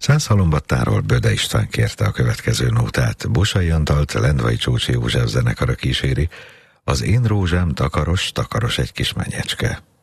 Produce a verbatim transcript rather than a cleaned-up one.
Százhalombattáról Böde István kérte a következő nótát. Busai Antalt Lendvai Csócsi József zenekara kíséri. Az én rózsám takaros, takaros egy kis menyecske.